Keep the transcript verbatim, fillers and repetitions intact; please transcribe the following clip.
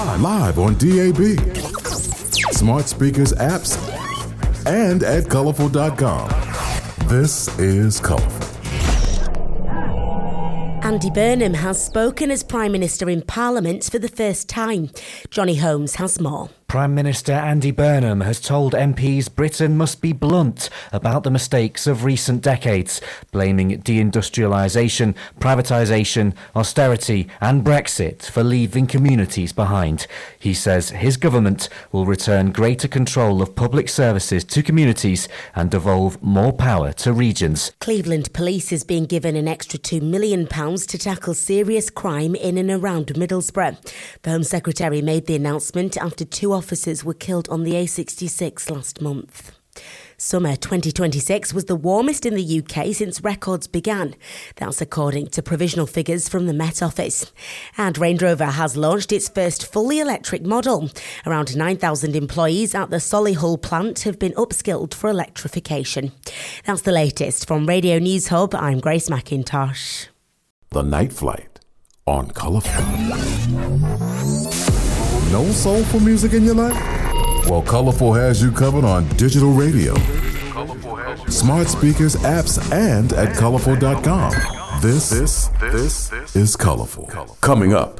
Live on D A B, smart speakers, apps, and at colorful dot com. This is Colorful. Andy Burnham has spoken as Prime Minister in Parliament for the first time. Johnny Holmes has more. Prime Minister Andy Burnham has told M Ps Britain must be blunt about the mistakes of recent decades, blaming deindustrialisation, privatisation, austerity and Brexit for leaving communities behind. He says his government will return greater control of public services to communities and devolve more power to regions. Cleveland Police is being given an extra two million pounds to tackle serious crime in and around Middlesbrough. The Home Secretary made the announcement after two officers were killed on the A sixty-six last month. Summer twenty twenty-six was the warmest in the U K since records began. That's according to provisional figures from the Met Office. And Range Rover has launched its first fully electric model. Around nine thousand employees at the Solihull plant have been upskilled for electrification. That's the latest from Radio News Hub. I'm Grace McIntosh. The Night Flight on Colorful. No soulful music in your life? Well, Colorful has you covered on digital radio, smart speakers, apps, and at colorful dot com. This, this, this is Colorful. Coming up,